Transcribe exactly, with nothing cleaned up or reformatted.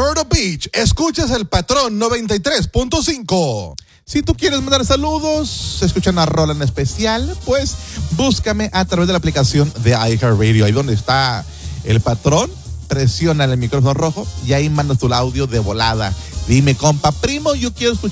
Myrtle Beach, escuchas el Patrón noventa y tres punto cinco. Si tú quieres mandar saludos, escuchar una rola en especial, pues búscame a través de la aplicación de iHeartRadio. Ahí donde está el Patrón, presiona el micrófono rojo y ahí mandas tu audio de volada. Dime, compa, primo, yo quiero escuchar